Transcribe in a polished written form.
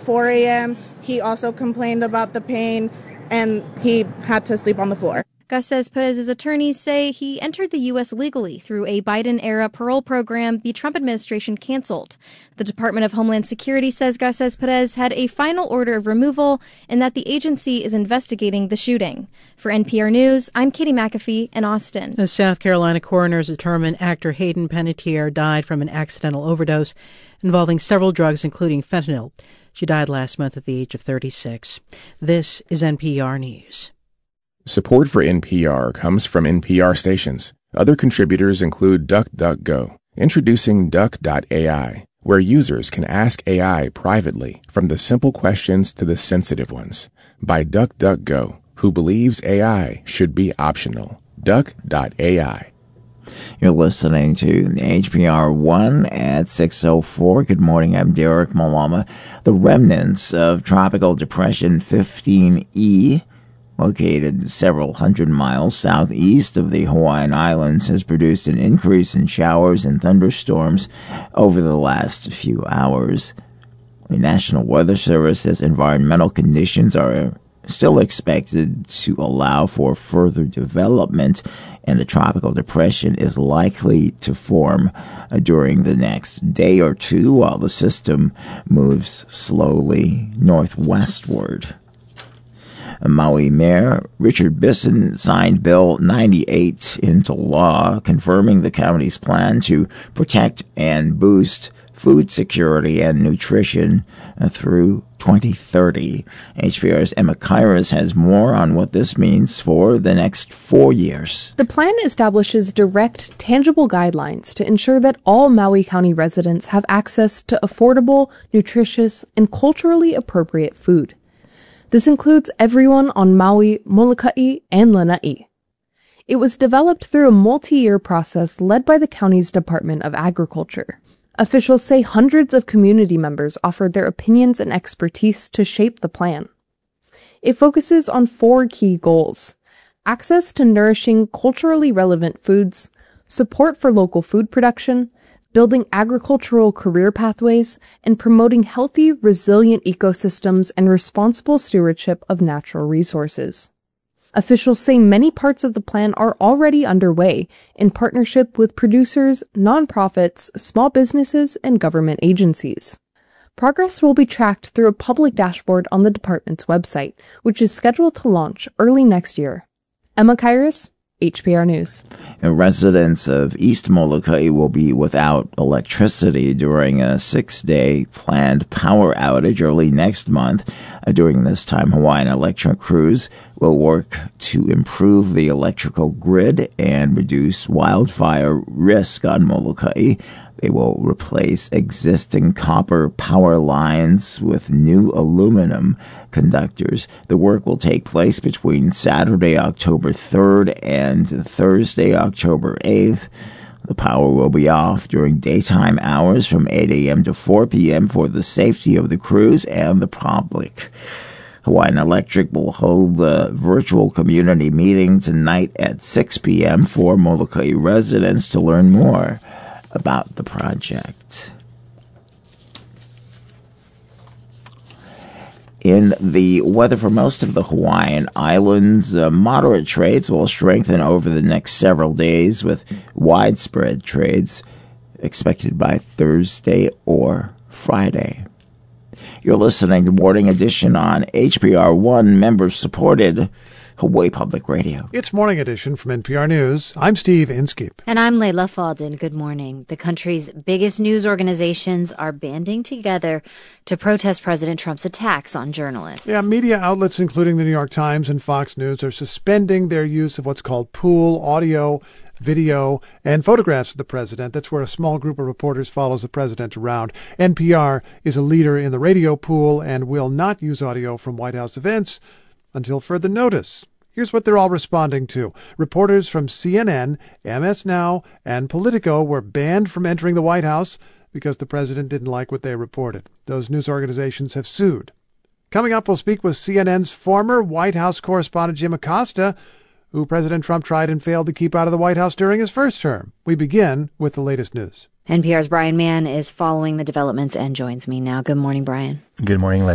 4 a.m., he also complained about the pain, and he had to sleep on the floor. Garces Perez's attorneys say he entered the U.S. legally through a Biden-era parole program the Trump administration canceled. The Department of Homeland Security says Garces Perez had a final order of removal and that the agency is investigating the shooting. For NPR News, I'm Katie McAfee in Austin. The South Carolina coroners determined actor Hayden Panettiere died from an accidental overdose involving several drugs, including fentanyl. She died last month at the age of 36. This is NPR News. Support for NPR comes from NPR stations. Other contributors include DuckDuckGo, introducing Duck.ai, where users can ask AI privately from the simple questions to the sensitive ones, by DuckDuckGo, who believes AI should be optional. Duck.ai. You're listening to HPR 1 at 6:04. Good morning, I'm Derek Malama. The remnants of Tropical Depression 15E, located several hundred miles southeast of the Hawaiian Islands, has produced an increase in showers and thunderstorms over the last few hours. The National Weather Service says environmental conditions are still expected to allow for further development, and the tropical depression is likely to form during the next day or two while the system moves slowly northwestward. Maui Mayor Richard Bisson signed Bill 98 into law, confirming the county's plan to protect and boost food security and nutrition through 2030. HPR's Emma Kairos has more on what this means for the next 4 years. The plan establishes direct, tangible guidelines to ensure that all Maui County residents have access to affordable, nutritious, and culturally appropriate food. This includes everyone on Maui, Molokai, and Lanai. It was developed through a multi-year process led by the county's Department of Agriculture. Officials say hundreds of community members offered their opinions and expertise to shape the plan. It focuses on 4 key goals: access to nourishing, culturally relevant foods, support for local food production, building agricultural career pathways, and promoting healthy, resilient ecosystems and responsible stewardship of natural resources. Officials say many parts of the plan are already underway in partnership with producers, nonprofits, small businesses, and government agencies. Progress will be tracked through a public dashboard on the department's website, which is scheduled to launch early next year. Emma Kairos, HPR News. And residents of East Molokai will be without electricity during a 6-day planned power outage early next month. During this time, Hawaiian Electric crews will work to improve the electrical grid and reduce wildfire risk on Molokai. They will replace existing copper power lines with new aluminum conductors. The work will take place between Saturday, October 3rd and Thursday, October 8th. The power will be off during daytime hours from 8 a.m. to 4 p.m. for the safety of the crews and the public. Hawaiian Electric will hold a virtual community meeting tonight at 6 p.m. for Molokai residents to learn more about the project. In the weather for most of the Hawaiian Islands, moderate trades will strengthen over the next several days, with widespread trades expected by Thursday or Friday. You're listening to Morning Edition on HPR 1, member-supported Hawaii Public Radio. It's Morning Edition from NPR News. I'm Steve Inskeep. And I'm Layla Faldin. Good morning. The country's biggest news organizations are banding together to protest President Trump's attacks on journalists. Yeah, media outlets, including the New York Times and Fox News, are suspending their use of what's called pool audio, video, and photographs of the president. That's where a small group of reporters follows the president around. NPR is a leader in the radio pool and will not use audio from White House events until further notice. Here's what they're all responding to. Reporters from CNN, MS Now, and Politico were banned from entering the White House because the president didn't like what they reported. Those news organizations have sued. Coming up, we'll speak with CNN's former White House correspondent Jim Acosta, who President Trump tried and failed to keep out of the White House during his first term. We begin with the latest news. NPR's Brian Mann is following the developments and joins me now. Good morning, Brian. Good morning,